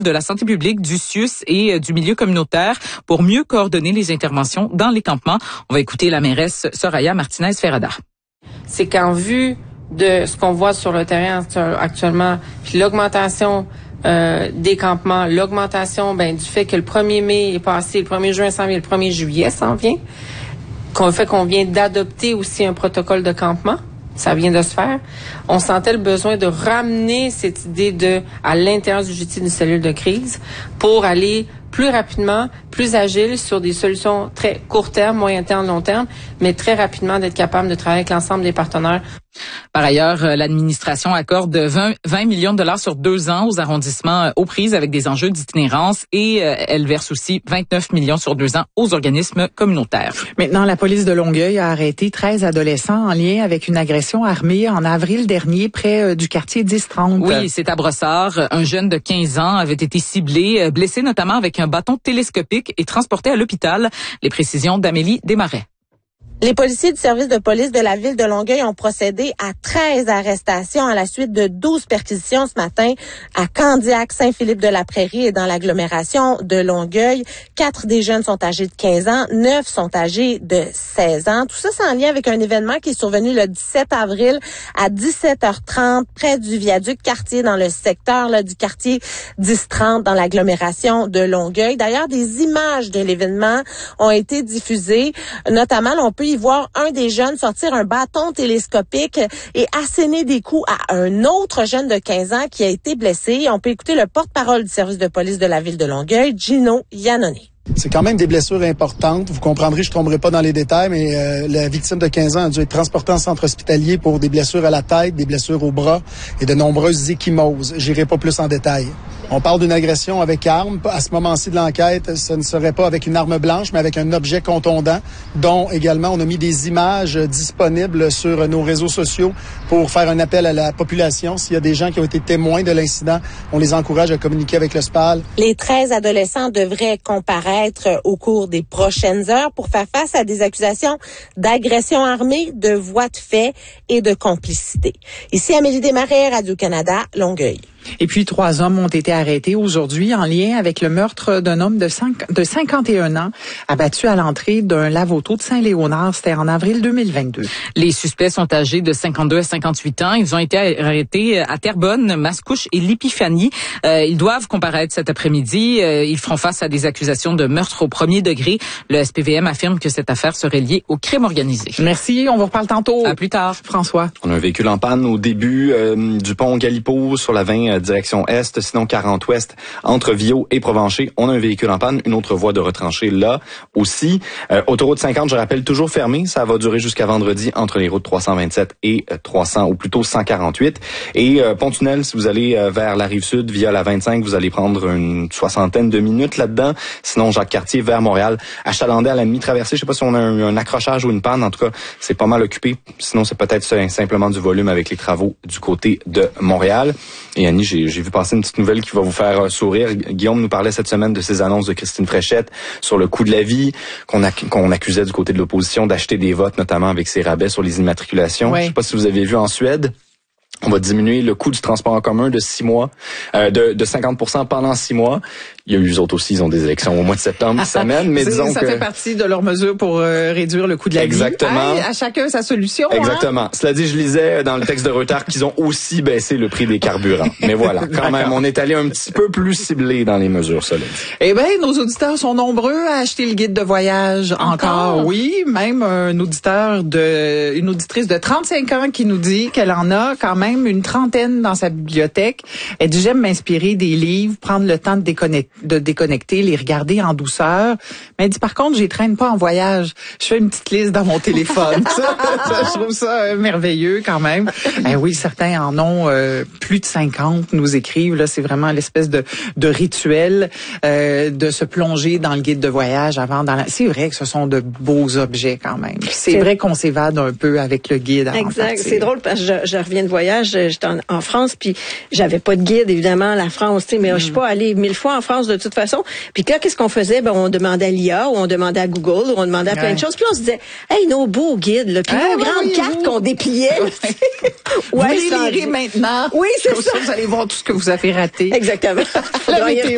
de la santé publique, du CIUS et du milieu communautaire pour mieux coordonner les interventions dans les campements. On va écouter la mairesse Soraya Martinez-Ferrada. C'est qu'en vue de ce qu'on voit sur le terrain actuellement, puis l'augmentation des campements, l'augmentation du fait que le 1er mai est passé, le 1er juin s'en vient, le 1er juillet s'en vient, qu'on vient d'adopter aussi un protocole de campement. Ça vient de se faire. On sentait le besoin de ramener cette idée à l'intérieur du GT d'une cellule de crise pour aller plus rapidement, plus agile sur des solutions très court terme, moyen terme, long terme, mais très rapidement d'être capable de travailler avec l'ensemble des partenaires. Par ailleurs, l'administration accorde 20 millions de dollars sur 2 ans aux arrondissements aux prises avec des enjeux d'itinérance et elle verse aussi 29 millions sur 2 ans aux organismes communautaires. Maintenant, la police de Longueuil a arrêté 13 adolescents en lien avec une agression armée en avril dernier près du quartier 10-30. Oui, c'est à Brossard. Un jeune de 15 ans avait été ciblé, blessé notamment avec un bâton télescopique et transporté à l'hôpital. Les précisions d'Amélie Desmarais. Les policiers du service de police de la ville de Longueuil ont procédé à 13 arrestations à la suite de 12 perquisitions ce matin à Candiac, Saint-Philippe-de-la-Prairie et dans l'agglomération de Longueuil. 4 des jeunes sont âgés de 15 ans, 9 sont âgés de 16 ans. Tout ça, c'est en lien avec un événement qui est survenu le 17 avril à 17h30 près du viaduc Cartier dans le secteur du quartier 10-30 dans l'agglomération de Longueuil. D'ailleurs, des images de l'événement ont été diffusées, notamment on peut y voir un des jeunes sortir un bâton télescopique et asséner des coups à un autre jeune de 15 ans qui a été blessé. On peut écouter le porte-parole du service de police de la ville de Longueuil, Gino Iannone. C'est quand même des blessures importantes. Vous comprendrez, je ne tomberai pas dans les détails, mais la victime de 15 ans a dû être transportée en centre hospitalier pour des blessures à la tête, des blessures au bras et de nombreuses ecchymoses. J'irai pas plus en détail. On parle d'une agression avec arme. À ce moment-ci de l'enquête, ce ne serait pas avec une arme blanche, mais avec un objet contondant, dont également on a mis des images disponibles sur nos réseaux sociaux pour faire un appel à la population. S'il y a des gens qui ont été témoins de l'incident, on les encourage à communiquer avec le SPAL. Les 13 adolescents devraient comparaître au cours des prochaines heures pour faire face à des accusations d'agression armée, de voies de fait et de complicité. Ici Amélie Desmarais, Radio-Canada, Longueuil. Et puis 3 hommes ont été arrêtés aujourd'hui en lien avec le meurtre d'un homme de 51 ans abattu à l'entrée d'un lave-auto de Saint-Léonard. C'était en avril 2022. Les suspects sont âgés de 52 à 58 ans. Ils ont été arrêtés à Terrebonne, Mascouche et l'Épiphanie. Ils doivent comparaître cet après-midi. Ils feront face à des accusations de meurtre au premier degré. Le SPVM affirme que cette affaire serait liée au crime organisé. Merci, on vous reparle tantôt. À plus tard. François. On a un véhicule en panne au début du pont Galipo sur la 20 direction Est, sinon 40 Ouest, entre Viau et Provencher. On a un véhicule en panne, une autre voie de retranchée là aussi. Autoroute 50, je rappelle, toujours fermée. Ça va durer jusqu'à vendredi entre les routes 327 et 300, ou plutôt 148. Et Pont-Tunnel, si vous allez vers la Rive-Sud via la 25, vous allez prendre une 60aine de minutes là-dedans. Sinon, Jacques-Cartier vers Montréal. À Chalandais, à la mi-traversée, je sais pas si on a un accrochage ou une panne. En tout cas, c'est pas mal occupé. Sinon, c'est peut-être simplement du volume avec les travaux du côté de Montréal. Et Annie, j'ai vu passer une petite nouvelle qui va vous faire sourire. Guillaume nous parlait cette semaine de ces annonces de Christine Fréchette sur le coût de la vie qu'on accusait du côté de l'opposition d'acheter des votes, notamment avec ses rabais sur les immatriculations. Ouais. Je sais pas si vous avez vu en Suède. On va diminuer le coût du transport en commun de 6 mois, de 50% pendant 6 mois. Il y a eu eux autres aussi, ils ont des élections au mois de septembre qui s'amènent, mais disons ça que... fait partie de leurs mesures pour réduire le coût de la vie. Exactement. À chacun sa solution. Exactement. Cela dit, je lisais dans le texte de Reuters qu'ils ont aussi baissé le prix des carburants. Mais voilà, quand même, on est allé un petit peu plus ciblé dans les mesures, ça. Eh bien, nos auditeurs sont nombreux à acheter le guide de voyage. Encore, oui. Même une auditrice de 35 ans qui nous dit qu'elle en a quand même une trentaine dans sa bibliothèque. Elle dit, j'aime m'inspirer des livres, prendre le temps de déconnecter, les regarder en douceur. Mais elle dit, par contre, je les traîne pas en voyage. Je fais une petite liste dans mon téléphone. Je trouve ça merveilleux quand même. Oui, certains en ont plus de 50, nous écrivent. Là, c'est vraiment l'espèce de rituel de se plonger dans le guide de voyage avant. C'est vrai que ce sont de beaux objets quand même. C'est vrai qu'on s'évade un peu avec le guide. Exact. C'est drôle parce que je reviens de voyage. J'étais en France, puis j'avais pas de guide, évidemment, la France, tu sais, mais je suis pas allée 1000 fois en France de toute façon. Puis là, qu'est-ce qu'on faisait? On demandait à l'IA, ou on demandait à Google, ou on demandait à plein de choses. Puis on se disait, hey, nos beaux guides, là, puis nos grandes cartes qu'on dépliait. Vous les lirez maintenant. Oui, c'est ça. Vous allez voir tout ce que vous avez raté. Exactement. La météo.